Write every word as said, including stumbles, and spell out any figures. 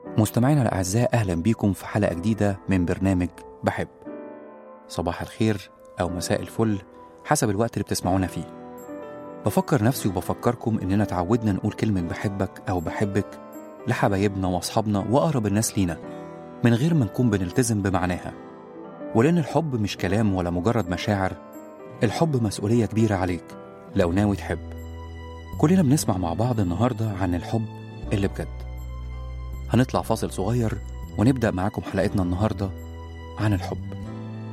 مستمعينا الأعزاء، أهلا بيكم في حلقة جديدة من برنامج بحب. صباح الخير أو مساء الفل حسب الوقت اللي بتسمعونا فيه. بفكر نفسي وبفكركم إننا تعودنا نقول كلمة بحبك أو بحبك لحبايبنا وأصحابنا وأقرب الناس لينا من غير ما نكون بنلتزم بمعناها، ولأن الحب مش كلام ولا مجرد مشاعر. الحب مسؤولية كبيرة عليك لو ناوي تحب. كلنا بنسمع مع بعض النهاردة عن الحب اللي بجد. هنطلع فاصل صغير ونبدأ معاكم حلقتنا النهاردة عن الحب.